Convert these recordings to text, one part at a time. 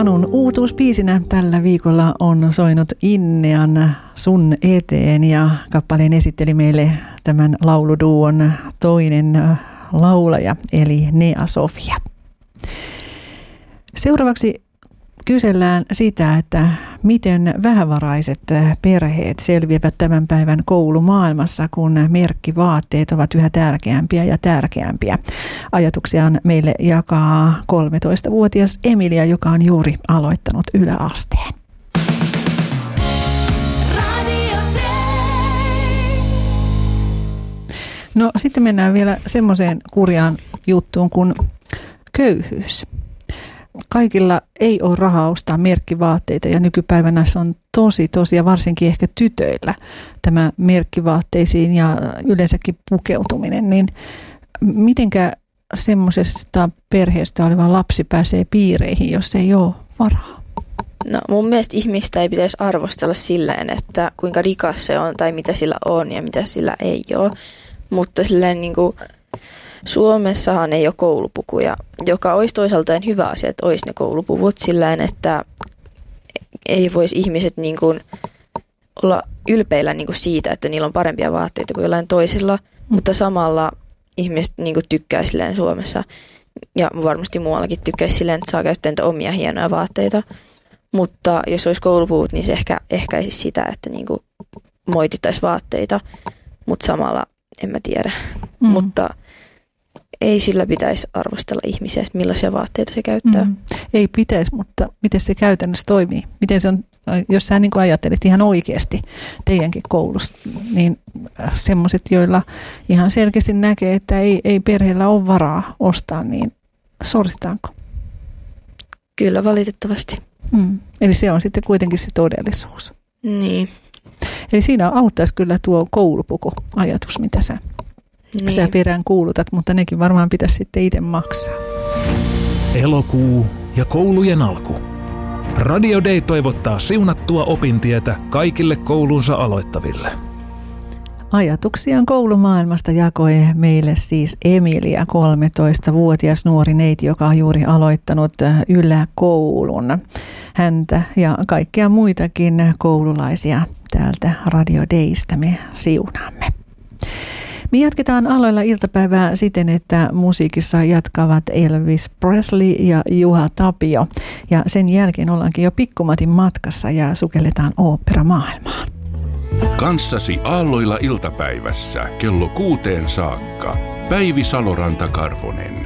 Anun uutuusbiisinä tällä viikolla on soinut Innean Sun eteen ja kappaleen esitteli meille tämän lauluduon toinen laulaja eli Nea Sofia. Seuraavaksi kysellään sitä, että miten vähävaraiset perheet selviävät tämän päivän koulumaailmassa, kun merkkivaatteet ovat yhä tärkeämpiä ja tärkeämpiä. Ajatuksiaan meille jakaa 13-vuotias Emilia, joka on juuri aloittanut yläasteen. No sitten mennään vielä semmoiseen kurjaan juttuun kuin köyhyys. Kaikilla ei ole rahaa ostaa merkkivaatteita ja nykypäivänä se on tosi ja varsinkin ehkä tytöillä tämä merkkivaatteisiin ja yleensäkin pukeutuminen. Niin mitenkä semmoisesta perheestä oleva lapsi pääsee piireihin, jos ei ole varaa? No mun mielestä ihmistä ei pitäisi arvostella silleen, että kuinka rikas se on tai mitä sillä on ja mitä sillä ei ole, mutta silleen niin kuin Suomessahan ei ole koulupukuja, joka olisi toisaalta hyvä asia, että olisi ne koulupuvut silleen, että ei voisi ihmiset niin kuin olla ylpeillä niin kuin siitä, että niillä on parempia vaatteita kuin jollain toisilla, mutta samalla ihmiset niin kuin tykkää silleen Suomessa ja varmasti muuallakin tykkäisi silleen, että saa käyttää niitä omia hienoja vaatteita, mutta jos olisi koulupuvut, niin se ehkä ehkäisi sitä, että niin kuin moitittaisi vaatteita, mutta samalla en mä tiedä, mutta ei sillä pitäisi arvostella ihmisiä, että millaisia vaatteita se käyttää. Ei pitäisi, mutta miten se käytännössä toimii? Miten se on, jos sä niin kuin ajattelet ihan oikeasti teidänkin koulussa, niin semmoiset, joilla ihan selkeästi näkee, että ei perheellä ole varaa ostaa, niin sorsitaanko? Kyllä, valitettavasti. Eli se on sitten kuitenkin se todellisuus. Niin. Eli siinä auttaisi kyllä tuo koulupuku-ajatus, mitä sä perään kuulutat, mutta nekin varmaan pitäisi sitten itse maksaa. Elokuu ja koulujen alku. Radio Day toivottaa siunattua opintietä kaikille koulunsa aloittaville. Ajatuksiaan koulumaailmasta jakoi meille siis Emilia, 13-vuotias nuori neiti, joka on juuri aloittanut yläkoulun. Häntä ja kaikkia muitakin koululaisia täältä Radio Daystä me siunaamme. Me jatketaan aloilla iltapäivää siten, että musiikissa jatkavat Elvis Presley ja Juha Tapio. Ja sen jälkeen ollaankin jo Pikkumatin matkassa ja sukelletaan oopperamaailmaan. Kanssasi aalloilla iltapäivässä kello 6 saakka. Päivi Saloranta-Karvonen.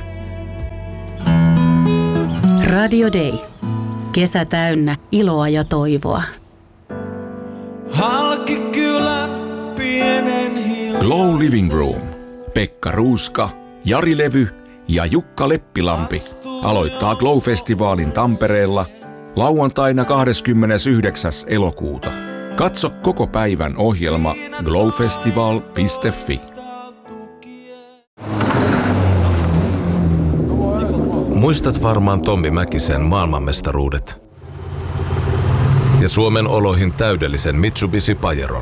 Radio Day. Kesä täynnä iloa ja toivoa. Halki kylän pienen hiljaa. Glow Living Room. Pekka Ruuska, Jari Levy ja Jukka Leppilampi aloittaa Glow-festivaalin Tampereella lauantaina 29. elokuuta. Katso koko päivän ohjelma glowfestival.fi. Muistat varmaan Tommi Mäkisen maailmanmestaruudet ja Suomen oloihin täydellisen Mitsubishi Pajeron.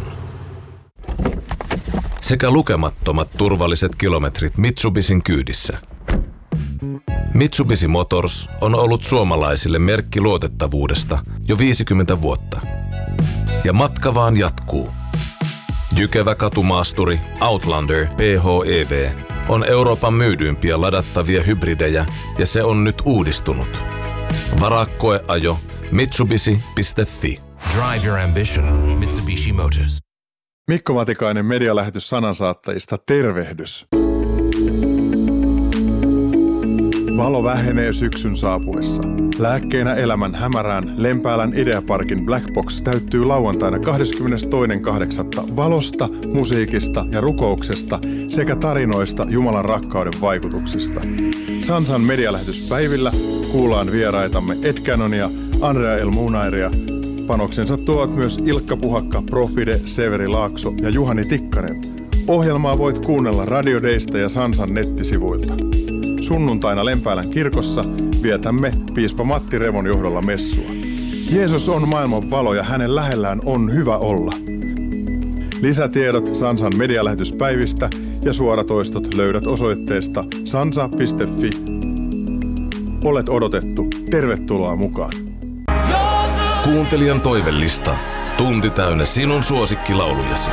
Sekä lukemattomat turvalliset kilometrit Mitsubishin kyydissä. Mitsubishi Motors on ollut suomalaisille merkki luotettavuudesta jo 50 vuotta. Ja matka vaan jatkuu. Jykevä katumaasturi Outlander PHEV on Euroopan myydyimpiä ladattavia hybridejä ja se on nyt uudistunut. Varaa koeajo Mitsubishi.fi. Drive your ambition. Mitsubishi Motors. Mikko Matikainen medialähetys sanansaattajista, tervehdys. Valo vähenee syksyn saapuessa. Lääkkeenä elämän hämärään Lempäälän Ideaparkin Black Box täyttyy lauantaina 22.8. valosta, musiikista ja rukouksesta sekä tarinoista Jumalan rakkauden vaikutuksista. Sansan medialähetyspäivillä kuullaan vieraitamme Ed Cannonia, Andrea L. Munairia. Panoksensa tuovat myös Ilkka Puhakka, Profide, Severi Laakso ja Juhani Tikkanen. Ohjelmaa voit kuunnella Radio Daysta ja Sansan nettisivuilta. Sunnuntaina Lempäälän kirkossa vietämme piispa Matti Revon johdolla messua. Jeesus on maailman valo ja hänen lähellään on hyvä olla. Lisätiedot Sansan medialähetyspäivistä ja suoratoistot löydät osoitteesta sansa.fi. Olet odotettu. Tervetuloa mukaan. Kuuntelijan toivellista. Tunti täynnä sinun suosikkilaulujasi.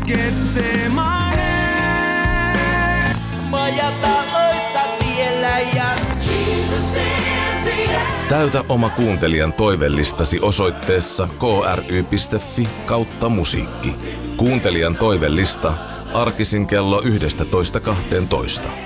Täytä oma kuuntelijan toivellistasi osoitteessa kry.fi/musiikki. Kuuntelijan toivellista arkisin kello 11:12.